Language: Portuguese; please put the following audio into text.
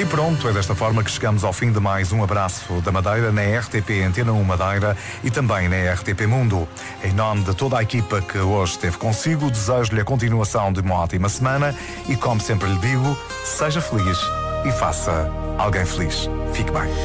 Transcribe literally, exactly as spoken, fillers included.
E pronto, é desta forma que chegamos ao fim de mais um Abraço da Madeira na R T P Antena um Madeira e também na R T P Mundo. Em nome de toda a equipa que hoje esteve consigo, desejo-lhe a continuação de uma ótima semana e, como sempre lhe digo, seja feliz e faça alguém feliz. Fique bem.